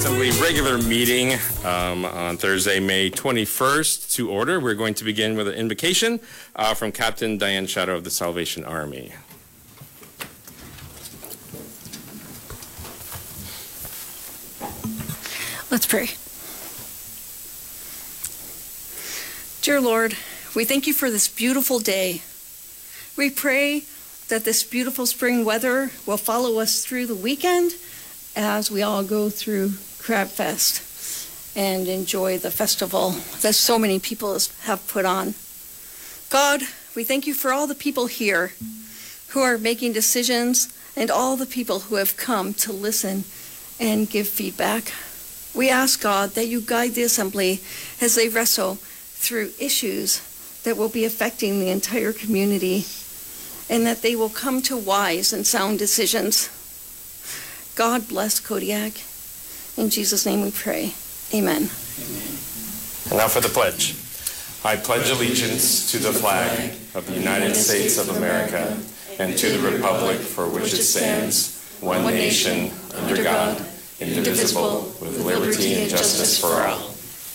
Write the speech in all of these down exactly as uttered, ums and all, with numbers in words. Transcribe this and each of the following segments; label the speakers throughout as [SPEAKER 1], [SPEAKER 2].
[SPEAKER 1] Assembly regular meeting um, on Thursday, May twenty-first to order. We're going to begin with an invocation uh, from Captain Diane Shadow of the Salvation Army.
[SPEAKER 2] Let's pray. Dear Lord, we thank you for this beautiful day. We pray that this beautiful spring weather will follow us through the weekend as we all go through Crab Fest and enjoy the festival that so many people have put on. God, we thank you for all the people here who are making decisions and all the people who have come to listen and give feedback. We ask, God, that you guide the Assembly as they wrestle through issues that will be affecting the entire community, and that they will come to wise and sound decisions. God bless Kodiak. In Jesus' name we pray. Amen.
[SPEAKER 1] And now for the pledge. I pledge allegiance to the flag of the United States of America and to the republic for which it stands, one nation, under God, indivisible, with liberty and justice for all.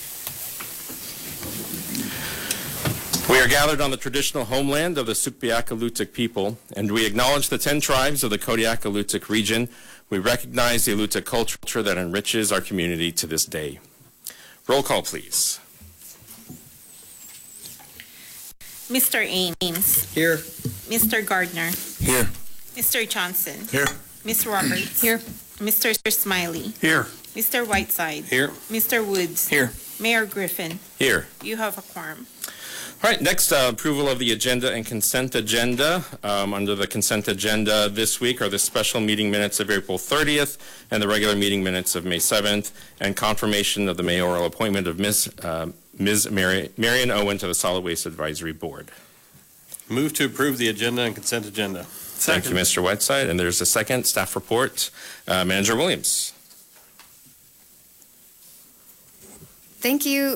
[SPEAKER 1] We are gathered on the traditional homeland of the Sukbiak-Alutiiq people, and we acknowledge the ten tribes of the Kodiak-Alutiiq region. We recognize the Alutiiq culture that enriches our community to this day. Roll call, please.
[SPEAKER 3] Mister Ames.
[SPEAKER 4] Here.
[SPEAKER 3] Mister Gardner.
[SPEAKER 4] Here.
[SPEAKER 3] Mister Johnson.
[SPEAKER 4] Here.
[SPEAKER 3] Miss Roberts.
[SPEAKER 2] Here.
[SPEAKER 3] Mister Smiley.
[SPEAKER 4] Here.
[SPEAKER 3] Mister Whiteside.
[SPEAKER 4] Here.
[SPEAKER 3] Mister Woods.
[SPEAKER 4] Here.
[SPEAKER 3] Mayor Griffin.
[SPEAKER 1] Here.
[SPEAKER 3] You have a quorum.
[SPEAKER 1] All right, next, uh, approval of the agenda and consent agenda. Um, under the consent agenda this week are the special meeting minutes of April thirtieth and the regular meeting minutes of May seventh, and confirmation of the mayoral appointment of Miz Uh, Miz Mary, Marion Owen to the Solid Waste Advisory Board.
[SPEAKER 4] Move to approve the agenda and consent agenda.
[SPEAKER 1] Thank you, Mister Whiteside. And there's a second staff report. Uh, Manager Williams.
[SPEAKER 5] Thank you,